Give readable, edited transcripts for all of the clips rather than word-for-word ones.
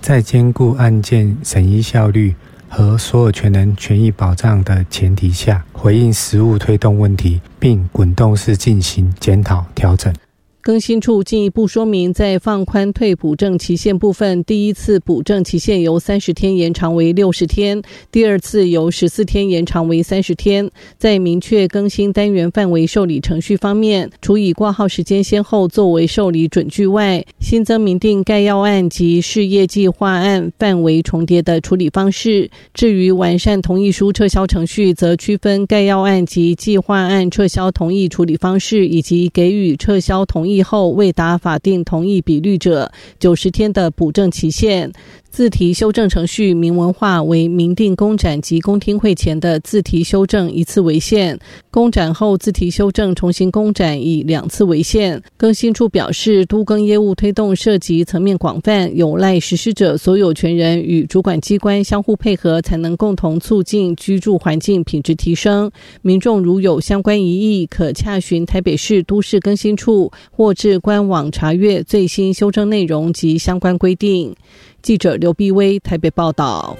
在兼顾案件审议效率和所有权人权益保障的前提下，回应实务推动问题，并滚动式进行检讨调整。 更新处进一步说明，在放宽退补正期限部分，第一次补正期限由30天延长为60天，第二次由14天延长为30天。在明确更新单元范围受理程序方面，除以挂号时间先后作为受理准据外，新增明定概要案及事业计划案范围重叠的处理方式。至于完善同意书撤销程序，则区分概要案及计划案撤销同意处理方式，以及给予撤销同意后未达法定同意比率者90天的补正期限。自提修正程序明文化为明定公展及公听会前的自提修正一次为限，公展后自提修正重新公展以2次为限。更新处表示，都更业务推动涉及层面广泛，有赖实施者所有权人与主管机关相互配合，才能共同促进居住环境品质提升。民众如有相关疑义，可洽询台北市都市更新处或至官网查阅最新修正内容及相关规定。记者刘碧薇台北报道。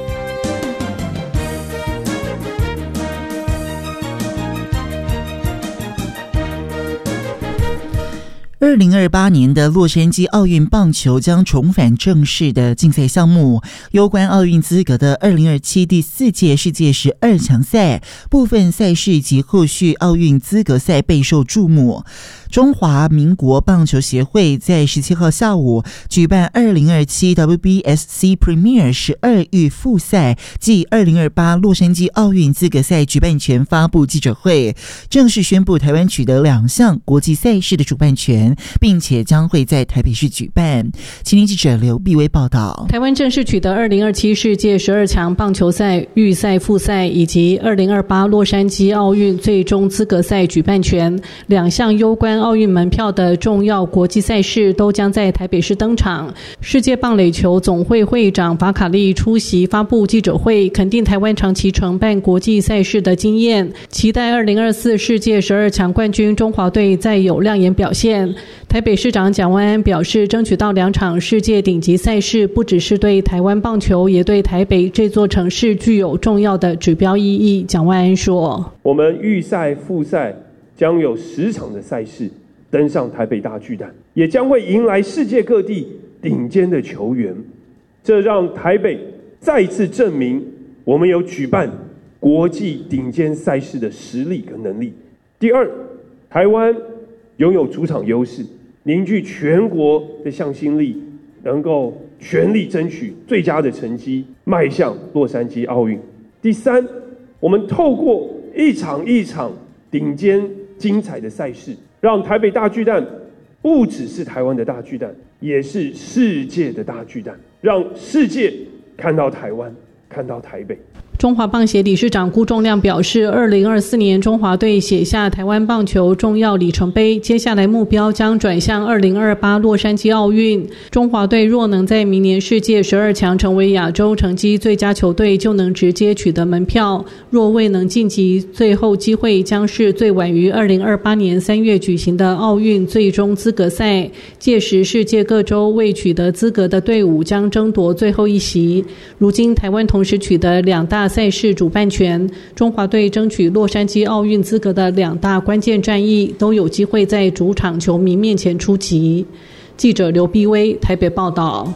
2028年的洛杉矶奥运棒球将重返正式的竞赛项目，攸关奥运资格的2027第4届世界12强赛部分赛事及后续奥运资格赛备受注目。中华民国棒球协会在17号下午举办2027 WBSC Premier 12预复赛暨2028洛杉矶奥运资格赛举办权发布记者会，正式宣布台湾取得2项国际赛事的主办权，并且将会在台北市举办。青年记者刘碧薇报道， 台湾正式取得2027世界12强棒球赛预赛、复赛以及2028洛杉矶奥运最终资格赛举办权，2项攸关奥运门票的重要国际赛事都将在台北市登场。世界棒垒球总会会长法卡利出席发布记者会，肯定台湾长期承办国际赛事的经验，期待2024世界12强冠军中华队再有亮眼表现。台北市长蒋万安表示，争取到2场世界顶级赛事，不只是对台湾棒球，也对台北这座城市具有重要的指标意义。蒋万安说， 我们预赛、复赛将有10场的赛事登上台北大巨蛋，也将会迎来世界各地顶尖的球员，这让台北再次证明我们有举办国际顶尖赛事的实力跟能力。第二，台湾拥有主场优势，凝聚全国的向心力，能够全力争取最佳的成绩，迈向洛杉矶奥运。第三，我们透过一场一场顶尖精彩的赛事，让台北大巨蛋不只是台湾的大巨蛋，也是世界的大巨蛋，让世界看到台湾，看到台北。 中华棒协理事长辜仲亮表示，2024年中华队写下台湾棒球重要里程碑，接下来目标将转向2028洛杉矶奥运。中华队若能在明年世界12强成为亚洲成绩最佳球队，就能直接取得门票；若未能晋级，最后机会将是最晚于2028年3月举行的奥运最终资格赛，届时世界各州未取得资格的队伍将争夺最后一席。如今台湾同时取得2大赛事主办权，中华队争取洛杉矶奥运资格的2大关键战役都有机会在主场球迷面前出击。记者刘碧薇台北报道。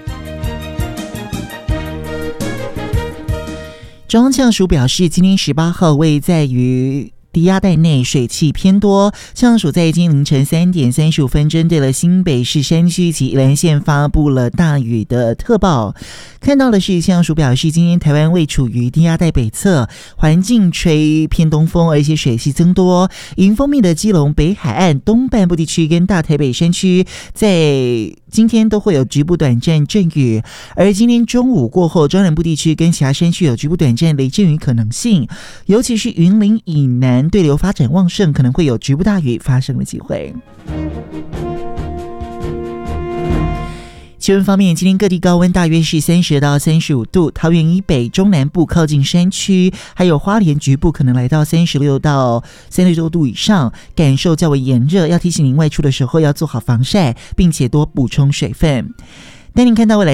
中央气象署表示，今天18号位在于低压带内水汽偏多，气象署在今凌晨3点35分针对了新北市山区及宜兰县发布了大雨的特报。看到的是，气象署表示，今天台湾位处于低压带北侧，环境吹偏东风，而且水汽增多。迎风面的基隆北海岸东半部地区跟大台北山区在今天都会有局部短暂阵雨，而今天中午过后，中南部地区跟其他山区有局部短暂雷阵雨可能性，尤其是云林以南对流发展旺盛，可能会有局部大雨发生的机会。气温方面，今天各地高温大约是30到35度，桃园以北、中南部靠近山区，还有花莲局部可能来到36到36度以上，感受较为炎热，要提醒您外出的时候要做好防晒，并且多补充水分。带您看到未来